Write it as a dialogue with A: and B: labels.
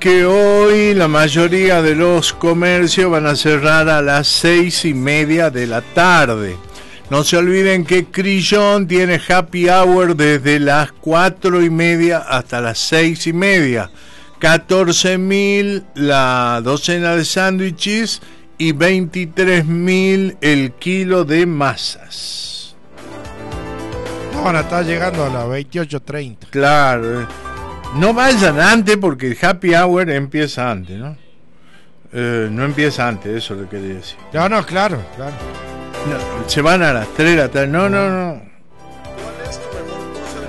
A: que hoy la mayoría de los comercios van a cerrar a las 6:30 de la tarde. No se olviden que Crillon tiene happy hour desde las 4:30 hasta las 6:30. 14.000 la docena de sándwiches y 23.000 el kilo de masas.
B: No, van a estar llegando a las 28:30.
A: Claro. No vayan antes porque el happy hour empieza antes, ¿no? No empieza antes, eso es lo que quería decir.
B: No, claro.
A: No, se van a las 3 de la tarde. No.